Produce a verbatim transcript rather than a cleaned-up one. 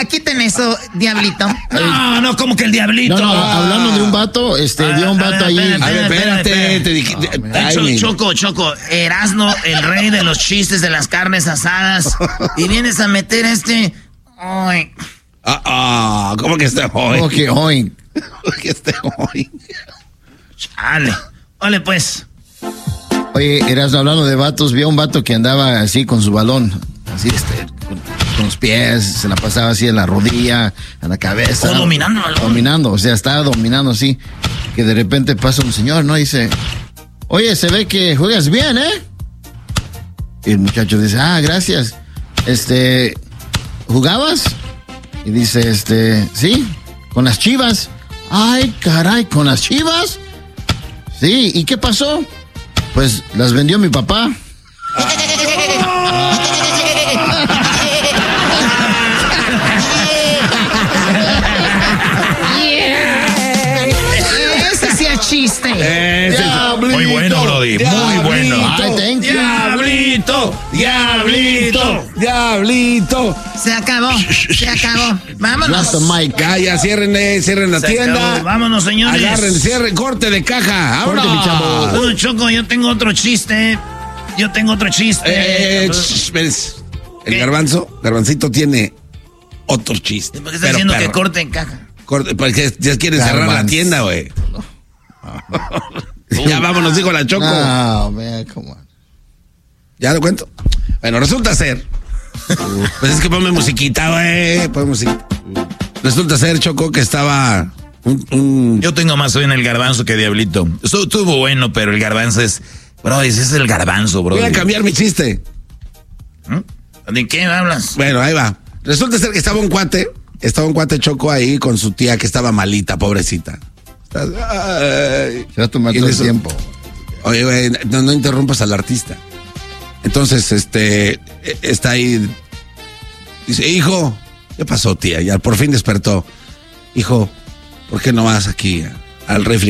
Oiga, quiten eso, diablito. No, no, como que el diablito. No, no, hablando de un vato, este, Ah, dio un a vato ver, ahí. espérate, A ver, espérate, espérate, te dije. Eh, Cho- Choco, Choco, Erasno, el rey de los chistes de las carnes asadas. Y vienes a meter este. Ay. Ah, ah, ¿cómo que este hoy? ¿Cómo que hoy? ¿Cómo que este hoy? Chale. Ole, pues. Oye, eras hablando de vatos, vi a un vato que andaba así con su balón, así este, con, con los pies, se la pasaba así en la rodilla, en la cabeza. Oh, dominando, ¿no? Dominando, o sea, estaba dominando así, que de repente pasa un señor, ¿no? Y dice, oye, se ve que juegas bien, ¿eh? Y el muchacho dice, ah, gracias. Este, ¿jugabas? Y dice, este, sí, con las Chivas. Ay, caray, ¿con las Chivas? Sí, ¿y qué pasó? Pues las vendió mi papá. Ese sí es chiste. Ese- Muy bueno, Brody. Muy bueno. Ay, thank you. Diablito, diablito, diablito. Se acabó, se acabó. Drop Vámonos. the mic. Ya, ya, cierren, cierren la Se tienda. acabó. Vámonos, señores. Agarren, cierren, corte de caja. Corte, mi chavo. ¡Vámonos! Bueno, Choco, yo tengo otro chiste. Yo tengo otro chiste. Eh, ch, espérense. El ¿Qué? garbanzo, garbancito tiene otro chiste. ¿Por qué estás pero diciendo que perro. corte en caja? Corte, porque ya quieren cerrar la Garbanzo. tienda, güey. Ya vámonos, dijo la Choco. No, man, come on. ¿Ya lo cuento? Bueno, resulta ser. Pues es que ponme musiquita, güey. Ponme musiquita. Resulta ser, Choco, que estaba un, un- Yo tengo más hoy en el garbanzo que diablito. Estuvo, estuvo bueno, pero el garbanzo es... Bro, ese es el garbanzo, bro. Voy a cambiar mi chiste. ¿De qué hablas? Bueno, ahí va. Resulta ser que estaba un cuate, estaba un cuate Choco ahí con su tía que estaba malita, pobrecita. Ay. Se va a tomar Y todo en el eso- tiempo. Oye, güey, no, no interrumpas al artista. Entonces, este, eh, está ahí. Dice, hijo, ¿qué pasó, tía? Ya por fin despertó. Hijo, ¿por qué no vas aquí a- al refri?